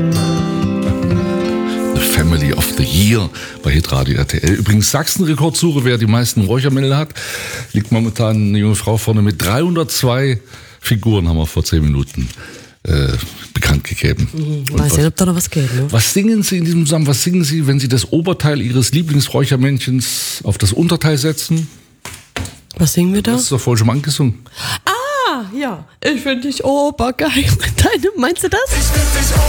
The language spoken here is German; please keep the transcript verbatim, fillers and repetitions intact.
Family of the Year bei Hitradio R T L. Übrigens Sachsen-Rekordsuche, wer die meisten Räuchermännle hat, liegt momentan eine junge Frau vorne mit dreihundertzwei Figuren, haben wir vor zehn Minuten äh, bekannt gegeben. Mhm. Weiß nicht, ob da noch was geht. Ne? Was singen Sie in diesem Zusammenhang? Was singen Sie, wenn Sie das Oberteil Ihres Lieblingsräuchermännchens auf das Unterteil setzen? Was singen wir da? Das ist doch voll schon mal angesungen. Ah, ja. Ich finde dich obergeil. Deine, meinst du das? Ich find dich